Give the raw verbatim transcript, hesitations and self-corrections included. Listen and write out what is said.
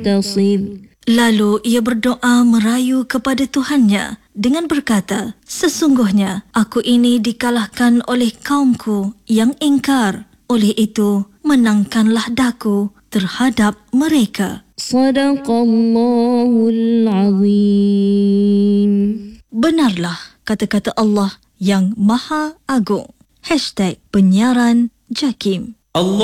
مقتصد. Lalu ia berdoa merayu kepada Tuhannya dengan berkata, sesungguhnya aku ini dikalahkan oleh kaumku yang ingkar. Oleh itu, menangkanlah daku terhadap mereka. Sadaqallahul Azim. Benarlah kata-kata Allah yang Maha Agung. Hashtag penyiaran Jakim. Allah